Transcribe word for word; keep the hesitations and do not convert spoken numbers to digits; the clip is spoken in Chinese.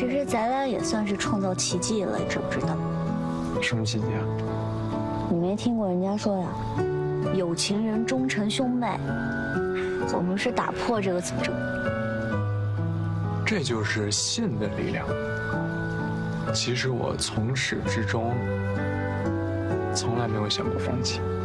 其实咱俩也算是创造奇迹了，知不知道？ 什么奇迹啊？ 你没听过人家说呀，有情人终成兄妹。我们是打破这个诅咒。 这就是信的力量。其实我从始至终从来没有想过放弃。